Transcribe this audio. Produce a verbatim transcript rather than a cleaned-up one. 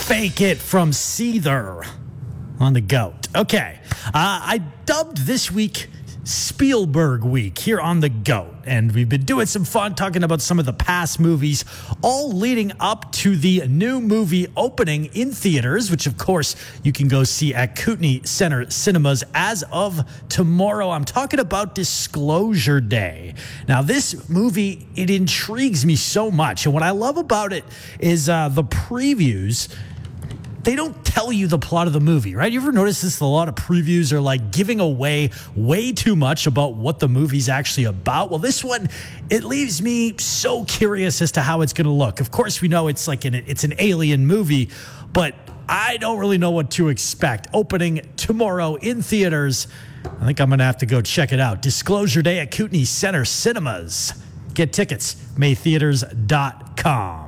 Fake It from Seether on the GOAT. Okay, uh, I dubbed this week Spielberg Week here on the GOAT, and we've been doing some fun talking about some of the past movies, all leading up to the new movie opening in theaters, which of course you can go see at Kootenai Center Cinemas as of tomorrow. I'm talking about Disclosure Day. Now, this movie, it intrigues me so much, and what I love about it is uh, the previews. They don't tell you the plot of the movie, right? You ever notice this? A lot of previews are like giving away way too much about what the movie's actually about. Well, this one, it leaves me so curious as to how it's going to look. Of course, we know it's like an, it's an alien movie, but I don't really know what to expect. Opening tomorrow in theaters. I think I'm going to have to go check it out. Disclosure Day at Kootenai Center Cinemas. Get tickets, may theaters dot com.